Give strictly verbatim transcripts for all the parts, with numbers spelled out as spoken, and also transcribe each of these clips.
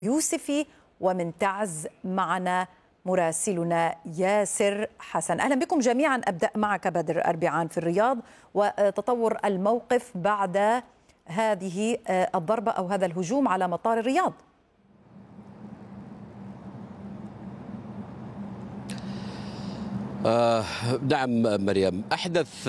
يوسفي. ومن تعز معنا مراسلنا ياسر حسن. أهلا بكم جميعا. أبدأ معك بدر أربعان في الرياض وتطور الموقف بعد هذه الضربة أو هذا الهجوم على مطار الرياض. آه نعم مريم، أحدث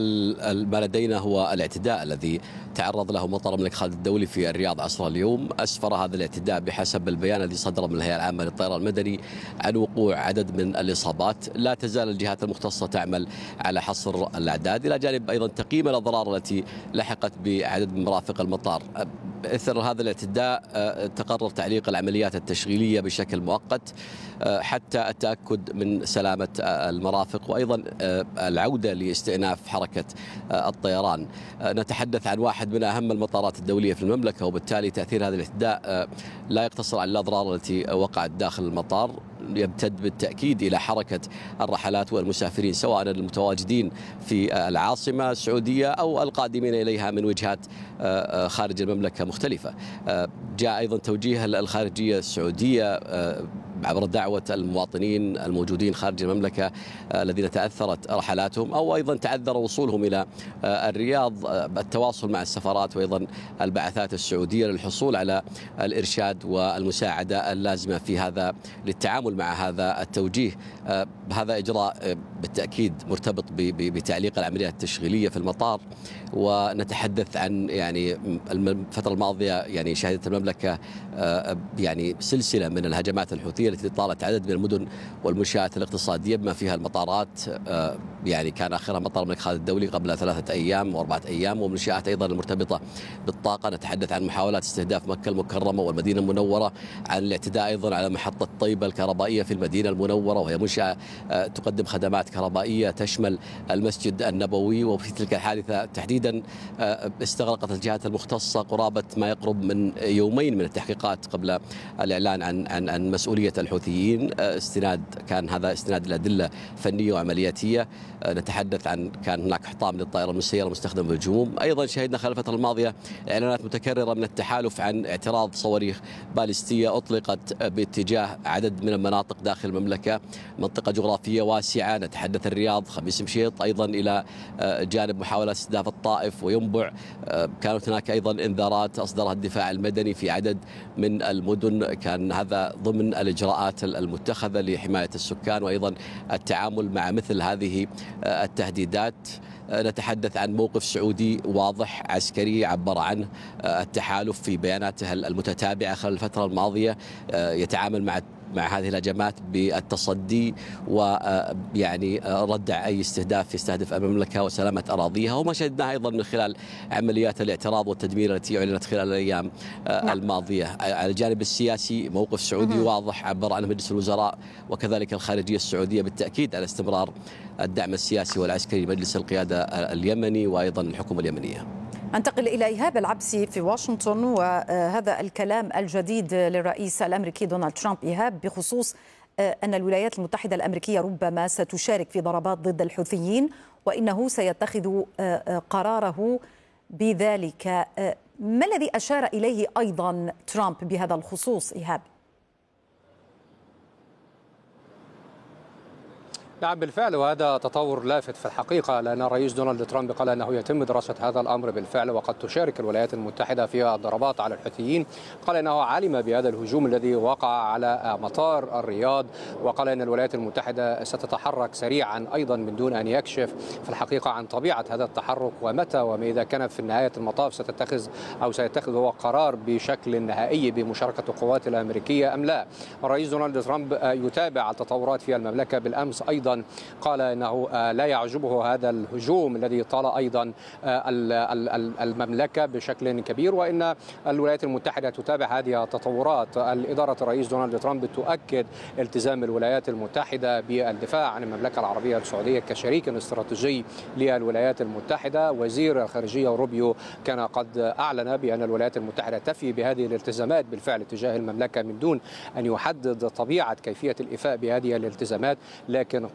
ما لدينا هو الاعتداء الذي تعرض له مطار الملك خالد الدولي في الرياض عصر اليوم. أسفر هذا الاعتداء بحسب البيان الذي صدر من الهيئة العامة للطيران المدني عن وقوع عدد من الإصابات. لا تزال الجهات المختصة تعمل على حصر الأعداد، إلى جانب أيضا تقييم الأضرار التي لحقت بعدد من مرافق المطار. إثر هذا الاعتداء تقرر تعليق العمليات التشغيلية بشكل مؤقت حتى التأكد من سلامة المرافق وأيضا العودة لاستئناف حركة الطيران. نتحدث عن واحد من أهم المطارات الدولية في المملكة، وبالتالي تأثير هذا الاعتداء لا يقتصر على الأضرار التي وقعت داخل المطار، يمتد بالتأكيد إلى حركة الرحلات والمسافرين سواء المتواجدين في العاصمة السعودية أو القادمين إليها من وجهات خارج المملكة مختلفة. جاء أيضا توجيه الخارجية السعودية عبر دعوة المواطنين الموجودين خارج المملكة الذين تأثرت رحلاتهم أو أيضا تعذر وصولهم إلى الرياض التواصل مع السفارات وأيضا البعثات السعودية للحصول على الإرشاد والمساعدة اللازمة في هذا للتعامل مع هذا التوجيه. هذا إجراء بالتأكيد مرتبط بتعليق العمليات التشغيلية في المطار، ونتحدث عن يعني الفترة الماضية يعني شهدت المملكة يعني سلسلة من الهجمات الحوثية التي طالت عدد من المدن والمنشآت الاقتصادية بما فيها المطارات، يعني كان آخرها مطار الملك خالد الدولي قبل ثلاثة أيام وأربعة أيام، ومنشآت أيضا المرتبطة بالطاقة. نتحدث عن محاولات استهداف مكة المكرمة والمدينة المنورة، عن الاعتداء أيضا على محطة طيبة الكهربائية في المدينة المنورة وهي منشأة تقدم خدمات كهربائية تشمل المسجد النبوي. وفي تلك الحادثة تحديدا استغرقت الجهات المختصة قرابة ما يقرب من يومين من التحقيقات قبل الإعلان عن عن عن مسؤولية الحوثيين. استناد كان هذا استناد الأدلة فنية وعملياتية. نتحدث عن كان هناك حطام للطائرة المسيرة المستخدمة بالهجوم. أيضا شهدنا خلال الفترة الماضية إعلانات متكررة من التحالف عن اعتراض صواريخ باليستية أطلقت باتجاه عدد من المناطق داخل المملكة، منطقة جغرافية واسعة. نتحدث الرياض، خميس مشيط، أيضا إلى جانب محاولة استهداف الطائف وينبع. كانت هناك أيضا إنذارات أصدرها الدفاع المدني في عدد من المدن، كان هذا ضمن الإجراءات المتخذة لحماية السكان وأيضا التعامل مع مثل هذه التهديدات. نتحدث عن موقف سعودي واضح عسكري عبر عنه التحالف في بياناته المتتابعة خلال الفترة الماضية، يتعامل مع مع هذه الهجمات بالتصدي ويعني ردع أي استهداف يستهدف المملكة وسلامة أراضيها، وما شهدناه أيضا من خلال عمليات الاعتراض والتدمير التي أعلنت خلال الأيام الماضية. على الجانب السياسي موقف سعودي واضح عبر عنه مجلس الوزراء وكذلك الخارجية السعودية بالتأكيد على استمرار الدعم السياسي والعسكري لمجلس القيادة اليمني وأيضا الحكومة اليمنية. أنتقل إلى إيهاب العبسي في واشنطن، وهذا الكلام الجديد للرئيس الأمريكي دونالد ترامب. إيهاب، بخصوص أن الولايات المتحدة الأمريكية ربما ستشارك في ضربات ضد الحوثيين وإنه سيتخذ قراره بذلك، ما الذي أشار إليه أيضا ترامب بهذا الخصوص إيهاب؟ نعم بالفعل، وهذا تطور لافت في الحقيقة، لأن الرئيس دونالد ترامب قال أنه يتم دراسة هذا الأمر بالفعل وقد تشارك الولايات المتحدة في الضربات على الحوثيين. قال أنه علم بهذا الهجوم الذي وقع على مطار الرياض، وقال أن الولايات المتحدة ستتحرك سريعا أيضا من دون أن يكشف في الحقيقة عن طبيعة هذا التحرك ومتى وإذا كان في نهاية المطاف ستتخذ أو سيتخذ هو قرار بشكل نهائي بمشاركة القوات الأمريكية أم لا. الرئيس دونالد ترامب يتابع التطورات في المملكة. بالأمس أيضا قال أنه لا يعجبه هذا الهجوم الذي طال أيضا المملكة بشكل كبير، وإن الولايات المتحدة تتابع هذه التطورات. الإدارة الرئيس دونالد ترامب تؤكد التزام الولايات المتحدة بالدفاع عن المملكة العربية السعودية كشريك استراتيجي للولايات المتحدة. وزير الخارجية روبيو كان قد أعلن بأن الولايات المتحدة تفي بهذه الالتزامات بالفعل تجاه المملكة من دون أن يحدد طبيعة كيفية الإفاء بهذه الالتزامات، لكن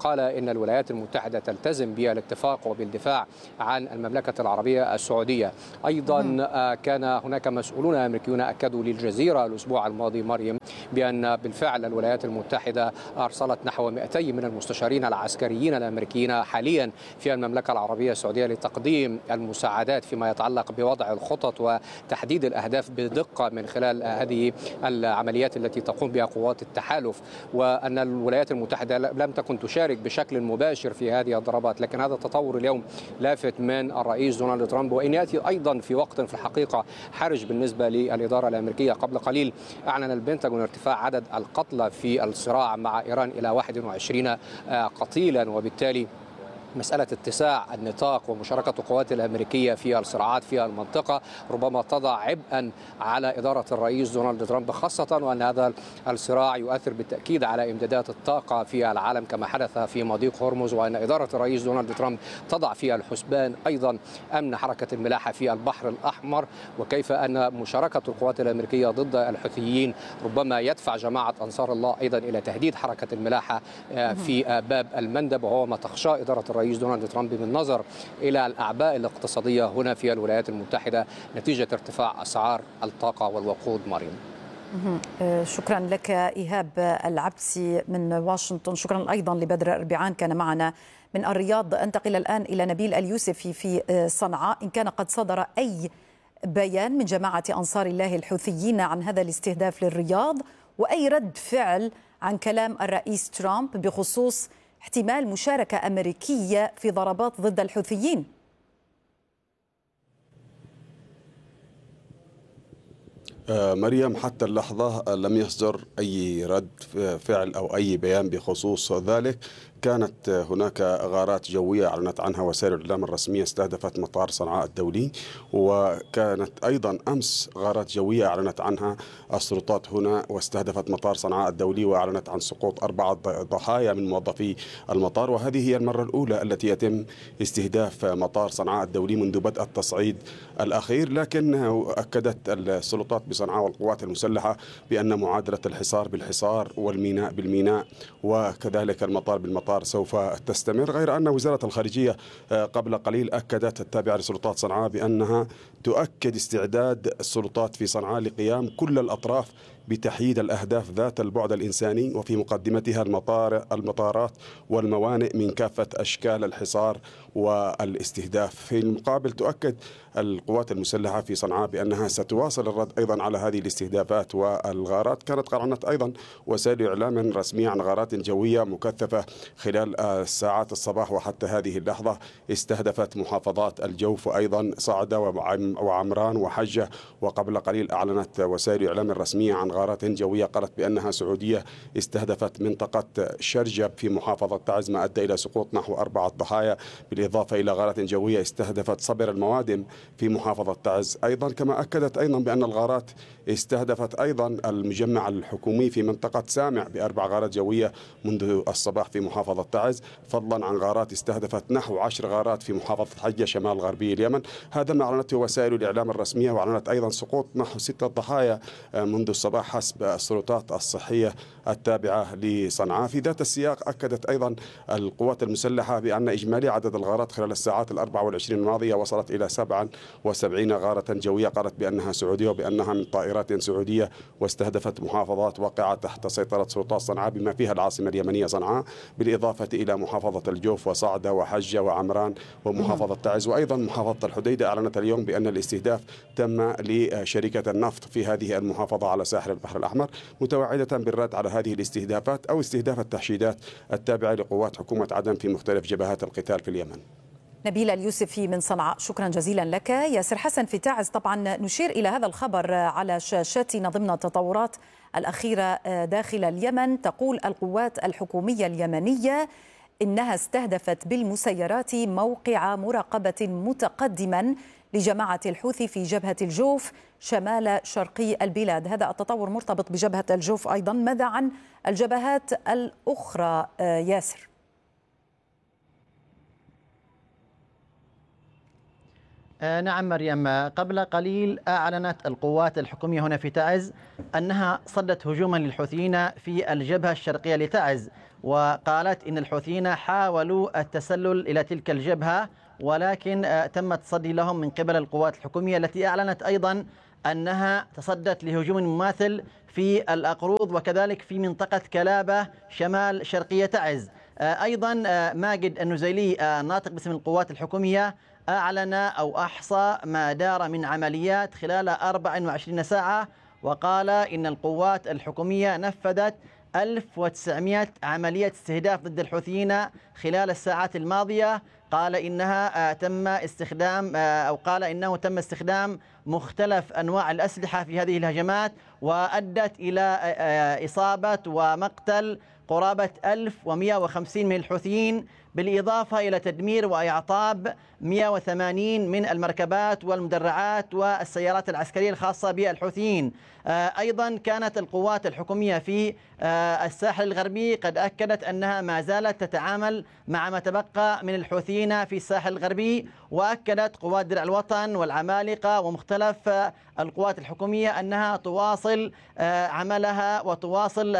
قال إن الولايات المتحدة تلتزم بالاتفاق وبالدفاع عن المملكة العربية السعودية. أيضا كان هناك مسؤولون أمريكيون أكدوا للجزيرة الأسبوع الماضي مريم بأن بالفعل الولايات المتحدة أرسلت نحو مئتين من المستشارين العسكريين الأمريكيين حاليا في المملكة العربية السعودية لتقديم المساعدات فيما يتعلق بوضع الخطط وتحديد الأهداف بدقة من خلال هذه العمليات التي تقوم بها قوات التحالف، وأن الولايات المتحدة لم تكن تشارك بشكل مباشر في هذه الضربات. لكن هذا التطور اليوم لافت من الرئيس دونالد ترامب، وإن يأتي أيضا في وقت في الحقيقة حرج بالنسبة للإدارة الأمريكية. قبل قليل أعلن البنتاغون ارتفاع عدد القتلى في الصراع مع إيران إلى واحد وعشرين قتيلا، وبالتالي مسألة اتساع النطاق ومشاركة القوات الأمريكية في الصراعات في المنطقة ربما تضع عبئا على إدارة الرئيس دونالد ترامب، خاصة وأن هذا الصراع يؤثر بالتأكيد على إمدادات الطاقة في العالم كما حدث في مضيق هرمز، وأن إدارة الرئيس دونالد ترامب تضع في الحسبان أيضا أمن حركة الملاحة في البحر الأحمر، وكيف أن مشاركة القوات الأمريكية ضد الحوثيين ربما يدفع جماعة أنصار الله أيضا إلى تهديد حركة الملاحة في باب المندب، وهو ما تخشى إدارة الرئيس دونالد ترامب بالنظر إلى الأعباء الاقتصادية هنا في الولايات المتحدة نتيجة ارتفاع أسعار الطاقة والوقود. مريم، شكرا لك إيهاب العبسي من واشنطن. شكرا أيضا لبدر أربعان كان معنا من الرياض. أنتقل الآن إلى نبيل اليوسفي في صنعاء. إن كان قد صدر أي بيان من جماعة أنصار الله الحوثيين عن هذا الاستهداف للرياض، وأي رد فعل عن كلام الرئيس ترامب بخصوص احتمال مشاركة أمريكية في ضربات ضد الحوثيين؟ مريم، حتى اللحظة لم يصدر أي رد فعل أو أي بيان بخصوص ذلك. كانت هناك غارات جوية أعلنت عنها وسائل الإعلام الرسمية استهدفت مطار صنعاء الدولي، وكانت أيضا أمس غارات جوية أعلنت عنها السلطات هنا واستهدفت مطار صنعاء الدولي، وأعلنت عن سقوط أربعة ضحايا من موظفي المطار. وهذه هي المرة الأولى التي يتم استهداف مطار صنعاء الدولي منذ بدء التصعيد الأخير. لكن أكدت السلطات بصنعاء والقوات المسلحة بأن معادلة الحصار بالحصار والميناء بالميناء وكذلك المطار بالمطار سوف تستمر، غير أن وزارة الخارجية قبل قليل أكدت التابعة لسلطات صنعاء بأنها تؤكد استعداد السلطات في صنعاء لقيام كل الأطراف بتحييد الأهداف ذات البعد الإنساني، وفي مقدمتها المطار المطارات والموانئ من كافة أشكال الحصار والاستهداف. في المقابل تؤكد القوات المسلحة في صنعاء بأنها ستواصل الرد أيضا على هذه الاستهدافات والغارات. كانت أعلنت أيضا وسائل إعلام رسمية عن غارات جوية مكثفة خلال ساعات الصباح وحتى هذه اللحظة استهدفت محافظات الجوف وأيضا صعدة وعمران وحجة. وقبل قليل أعلنت وسائل إعلام رسمية عن غارات جوية قالت بأنها سعودية استهدفت منطقة شرجب في محافظة تعز، ما أدى إلى سقوط نحو أربعة ضحايا، بالإضافة إلى غارات جوية استهدفت صبر الموادم في محافظة تعز أيضا. كما أكدت أيضا بأن الغارات استهدفت أيضا المجمع الحكومي في منطقة سامع بأربع غارات جوية منذ الصباح في محافظة تعز، فضلا عن غارات استهدفت نحو عشر غارات في محافظة حجة شمال غربي اليمن. هذا ما أعلنته وسائل الإعلام الرسمية، وأعلنت أيضا سقوط نحو ستة ضحايا منذ الصباح حسب السلطات الصحية التابعة لصنعاء. في ذات السياق أكدت أيضا القوات المسلحة بأن إجمالي عدد الغارات خلال الساعات الأربع والعشرين الماضية وصلت إلى سبعة وسبعين غارة جوية قالت بأنها سعودية وبأنها من طائرات سعودية، واستهدفت محافظات واقعة تحت سيطرة سلطات صنعاء بما فيها العاصمة اليمنية صنعاء، بالإضافة إلى محافظة الجوف وصعدة وحجة وعمران ومحافظة تعز. وأيضا محافظة الحديدة أعلنت اليوم بأن الاستهداف تم لشركة النفط في هذه المحافظة على ساحل البحر الأحمر، متوعدة بالرد على هذه الاستهدافات أو استهداف التحشيدات التابعة لقوات حكومة عدن في مختلف جبهات القتال في اليمن. نبيل اليوسفي من صنعاء، شكرا جزيلا لك. ياسر حسن في تعز، طبعا نشير إلى هذا الخبر على شاشاتنا ضمن التطورات الأخيرة داخل اليمن. تقول القوات الحكومية اليمنية إنها استهدفت بالمسيرات موقع مراقبة متقدما لجماعة الحوثي في جبهة الجوف شمال شرقي البلاد. هذا التطور مرتبط بجبهة الجوف أيضا. ماذا عن الجبهات الأخرى ياسر؟ نعم مريم، قبل قليل أعلنت القوات الحكومية هنا في تعز أنها صدت هجوما للحوثيين في الجبهة الشرقية لتعز، وقالت إن الحوثيين حاولوا التسلل إلى تلك الجبهة ولكن تم التصدي لهم من قبل القوات الحكومية، التي أعلنت أيضا أنها تصدت لهجوم مماثل في الأقروض وكذلك في منطقة كلابة شمال شرقية تعز. أيضا ماجد النزيلي الناطق باسم القوات الحكومية أعلن أو أحصى ما دار من عمليات خلال أربع وعشرين ساعة، وقال إن القوات الحكومية نفذت ألف وتسعمئة عملية استهداف ضد الحوثيين خلال الساعات الماضية. قال إنها تم استخدام أو قال إنه تم استخدام مختلف أنواع الأسلحة في هذه الهجمات، وأدت إلى إصابة ومقتل قرابة ألف ومئة وخمسين من الحوثيين، بالإضافة إلى تدمير وإعطاب مئة وثمانين من المركبات والمدرعات والسيارات العسكرية الخاصة بالحوثيين. أيضا كانت القوات الحكومية في الساحل الغربي قد أكدت أنها ما زالت تتعامل مع ما تبقى من الحوثيين في الساحل الغربي، وأكدت قوات درع الوطن والعمالقة ومختلف القوات الحكومية أنها تواصل عملها وتواصل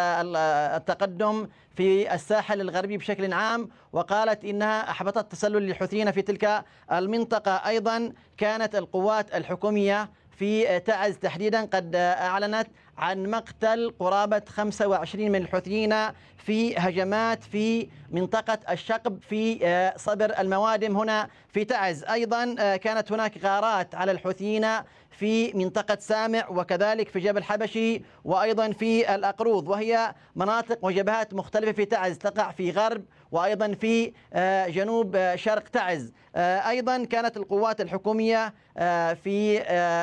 التقدم في الساحل الغربي بشكل عام، وقالت إنها أحبطت تسلل للحوثيين في تلك المنطقة. أيضا كانت القوات الحكومية في تعز تحديدا قد أعلنت عن مقتل قرابة خمسة وعشرين من الحوثيين في هجمات في منطقة الشقب في صبر الموادم هنا في تعز. أيضا كانت هناك غارات على الحوثيين في منطقة سامع وكذلك في جبل حبشي وأيضا في الأقروض، وهي مناطق وجبهات مختلفة في تعز تقع في غرب وأيضا في جنوب شرق تعز. أيضا كانت القوات الحكومية في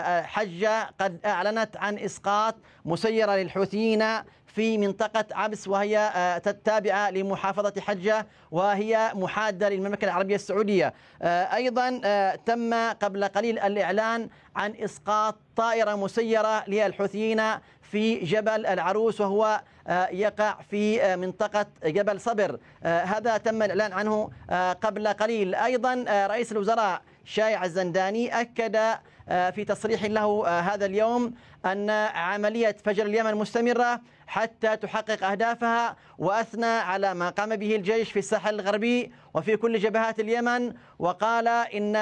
حجة قد أعلنت عن إسقاط مسيرة للحوثيين في منطقة عبس، وهي تابعة لمحافظة حجة وهي محادة للمملكة العربية السعودية. أيضا تم قبل قليل الإعلان عن إسقاط طائرة مسيرة للحوثيين في جبل العروس وهو يقع في منطقة جبل صبر، هذا تم الإعلان عنه قبل قليل. أيضا رئيس الوزراء شايع الزنداني أكد في تصريح له هذا اليوم أن عملية فجر اليمن مستمرة حتى تحقق أهدافها، وأثنى على ما قام به الجيش في الساحل الغربي وفي كل جبهات اليمن، وقال إن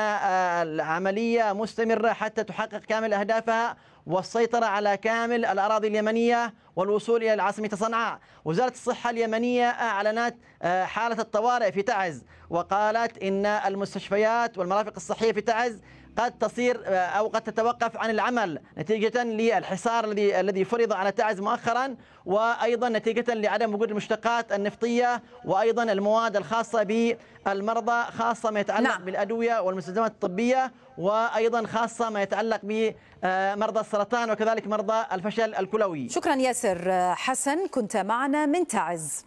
العملية مستمرة حتى تحقق كامل أهدافها والسيطرة على كامل الأراضي اليمنية والوصول إلى العاصمة صنعاء. وزارة الصحة اليمنية أعلنت حالة الطوارئ في تعز، وقالت إن المستشفيات والمرافق الصحية في تعز قد تصير أو قد تتوقف عن العمل نتيجة للحصار الذي الذي فرض على تعز مؤخرا، وأيضا نتيجة لعدم وجود المشتقات النفطية وأيضا المواد الخاصة بالمرضى، خاصة ما يتعلق نعم. بالأدوية والمستلزمات الطبية، وأيضا خاصة ما يتعلق بمرضى السرطان وكذلك مرضى الفشل الكلوي. شكرا ياسر حسن، كنت معنا من تعز.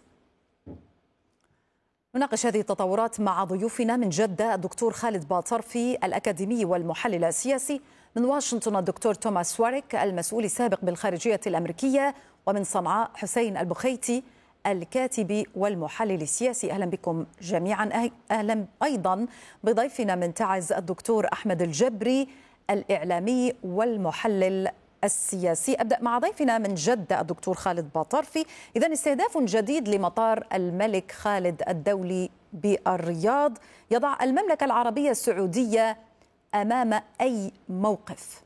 نناقش هذه التطورات مع ضيوفنا من جدة الدكتور خالد باطرفي الأكاديمي والمحلل السياسي، من واشنطن الدكتور توماس واريك المسؤول السابق بالخارجية الأمريكية، ومن صنعاء حسين البخيتي الكاتب والمحلل السياسي. أهلا بكم جميعا. أهلا أيضا بضيفنا من تعز الدكتور أحمد الجبري الإعلامي والمحلل السياسي. أبدأ مع ضيفنا من جدة الدكتور خالد باطرفي. إذن استهداف جديد لمطار الملك خالد الدولي بالرياض يضع المملكة العربية السعودية أمام أي موقف؟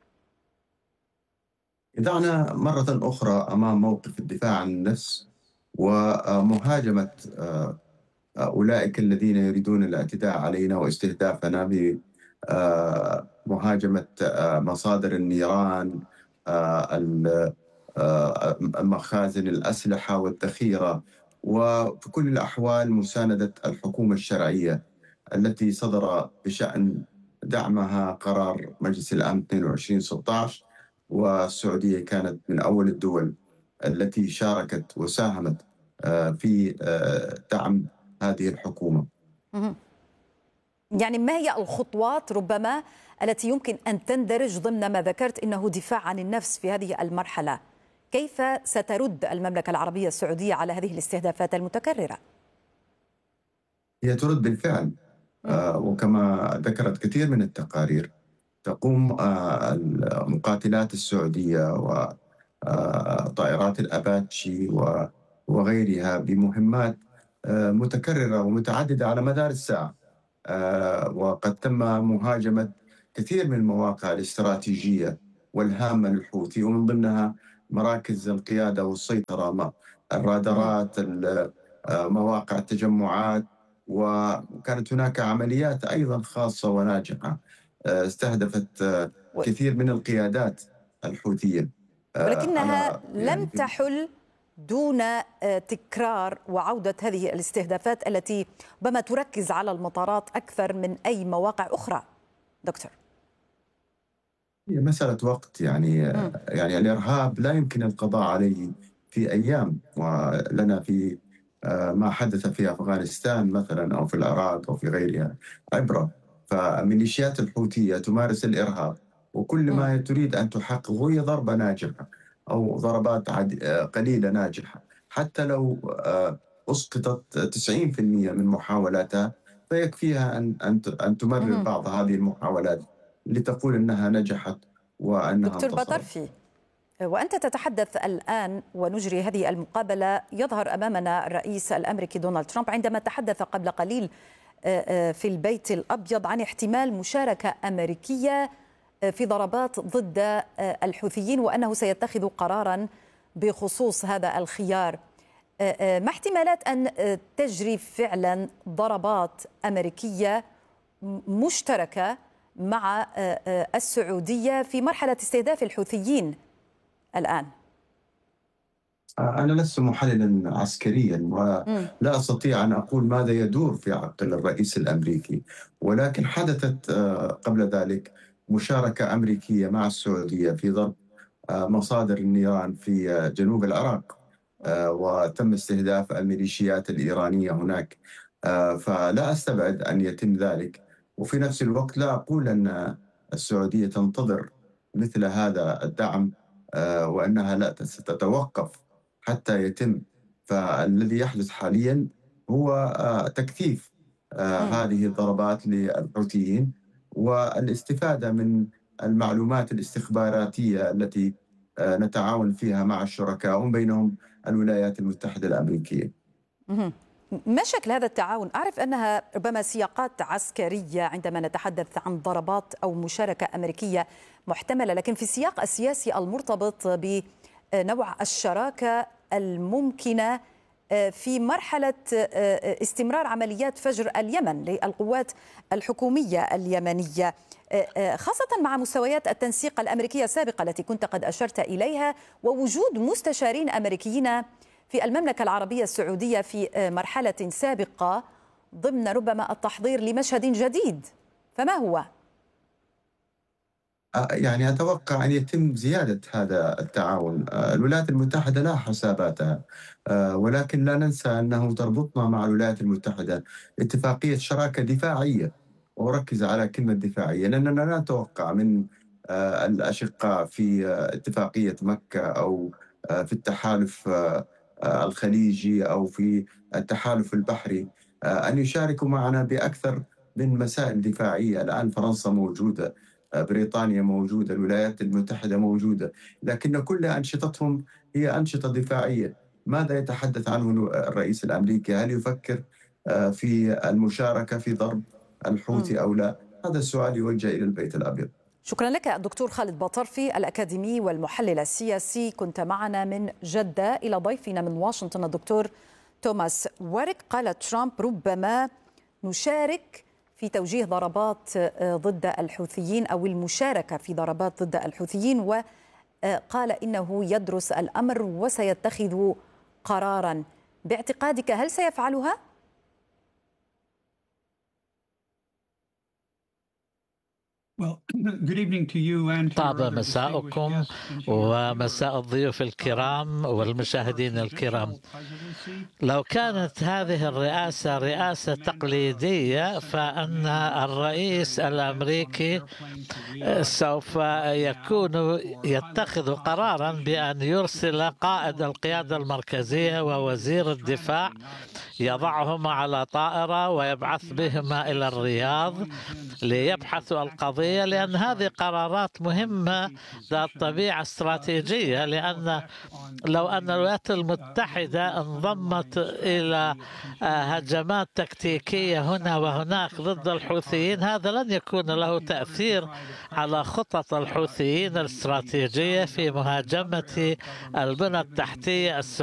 يضعنا مرة أخرى أمام موقف الدفاع عن النفس ومهاجمة أولئك الذين يريدون الاعتداء علينا واستهدافنا بمهاجمة مصادر النيران، مخازن الأسلحة والذخيرة، وفي كل الأحوال مساندة الحكومة الشرعية التي صدر بشأن دعمها قرار مجلس الأمن اثنين وعشرين ستة عشر، والسعودية كانت من أول الدول التي شاركت وساهمت في دعم هذه الحكومة. يعني ما هي الخطوات ربما التي يمكن أن تندرج ضمن ما ذكرت إنه دفاع عن النفس في هذه المرحلة؟ كيف سترد المملكة العربية السعودية على هذه الاستهدافات المتكررة؟ هي ترد بالفعل، وكما ذكرت كثير من التقارير تقوم المقاتلات السعودية وطائرات الأباتشي وغيرها بمهمات متكررة ومتعددة على مدار الساعة، وقد تم مهاجمة كثير من المواقع الاستراتيجية والهامة للحوثي، ومن ضمنها مراكز القيادة والسيطرة، الرادارات، مواقع التجمعات، وكانت هناك عمليات أيضا خاصة وناجحة استهدفت كثير من القيادات الحوثية، ولكنها لم تحل دون تكرار وعودة هذه الاستهدافات التي ربما تركز على المطارات أكثر من أي مواقع أخرى. دكتور، هي مسألة وقت، يعني م. يعني الإرهاب لا يمكن القضاء عليه في أيام، ولنا في ما حدث في أفغانستان مثلا أو في العراق أو في غيرها عبرة. فميليشيات الحوثية تمارس الإرهاب، وكل ما تريد أن تحققه هي ضربة ناجحة أو ضربات قليلة ناجحة، حتى لو أسقطت تسعين بالمئة من محاولاتها فيكفيها أن أن تمرر بعض هذه المحاولات لتقول أنها نجحت وأنها دكتور بطرفي، وأنت تتحدث الآن ونجري هذه المقابلة، يظهر أمامنا الرئيس الأمريكي دونالد ترامب عندما تحدث قبل قليل في البيت الأبيض عن احتمال مشاركة أمريكية في ضربات ضد الحوثيين وأنه سيتخذ قراراً بخصوص هذا الخيار. ما احتمالات أن تجري فعلاً ضربات أمريكية مشتركة مع السعودية في مرحلة استهداف الحوثيين الآن؟ أنا لست محللاً عسكرياً ولا أستطيع أن أقول ماذا يدور في عقل الرئيس الأمريكي، ولكن حدثت قبل ذلك مشاركة أمريكية مع السعودية في ضرب مصادر النيران في جنوب العراق، وتم استهداف الميليشيات الإيرانية هناك، فلا أستبعد أن يتم ذلك. وفي نفس الوقت لا أقول أن السعودية تنتظر مثل هذا الدعم وأنها لا ستتوقف حتى يتم. فالذي يحدث حاليا هو تكثيف هذه الضربات للحوثيين والاستفادة من المعلومات الاستخباراتية التي نتعاون فيها مع الشركاء ومن بينهم الولايات المتحدة الأمريكية. ما شكل هذا التعاون؟ أعرف أنها ربما سياقات عسكرية عندما نتحدث عن ضربات أو مشاركة أمريكية محتملة، لكن في السياق السياسي المرتبط بنوع الشراكة الممكنة في مرحلة استمرار عمليات فجر اليمن للقوات الحكومية اليمنية، خاصة مع مستويات التنسيق الأمريكية السابقة التي كنت قد أشرت إليها، ووجود مستشارين أمريكيين في المملكة العربية السعودية في مرحلة سابقة ضمن ربما التحضير لمشهد جديد، فما هو؟ يعني أتوقع أن يتم زيادة هذا التعاون. الولايات المتحدة لها حساباتها، ولكن لا ننسى أنه تربطنا مع الولايات المتحدة اتفاقية شراكة دفاعية، وأركز على كلمة دفاعية لأننا لا نتوقع من الأشقاء في اتفاقية مكة أو في التحالف الخليجي أو في التحالف البحري أن يشاركوا معنا بأكثر من مسائل دفاعية. الآن فرنسا موجودة، بريطانيا موجودة، الولايات المتحدة موجودة، لكن كل أنشطتهم هي أنشطة دفاعية. ماذا يتحدث عنه الرئيس الأمريكي؟ هل يفكر في المشاركة في ضرب الحوثي أو لا؟ هذا السؤال يوجه إلى البيت الأبيض. شكرا لك الدكتور خالد بطرفي الأكاديمي والمحلل السياسي، كنت معنا من جدة. إلى ضيفنا من واشنطن الدكتور توماس واريك. قال ترامب ربما نشارك في توجيه ضربات ضد الحوثيين أو المشاركة في ضربات ضد الحوثيين، وقال إنه يدرس الأمر وسيتخذ قراراً. باعتقادك هل سيفعلها؟ طاب مساءكم ومساء الضيوف الكرام والمشاهدين الكرام. لو كانت هذه الرئاسة رئاسة تقليدية فإن الرئيس الأمريكي سوف يكون يتخذ قرارا بأن يرسل قائد القيادة المركزية ووزير الدفاع يضعهما على طائرة ويبعث بهما إلى الرياض ليبحثوا القضية، لأن هذه قرارات مهمة ذات طبيعة استراتيجية. لأن لو أن الولايات المتحدة انضمت إلى هجمات تكتيكية هنا وهناك ضد الحوثيين، هذا لن يكون له تأثير على خطط الحوثيين الاستراتيجية في مهاجمة البنى التحتية السعودية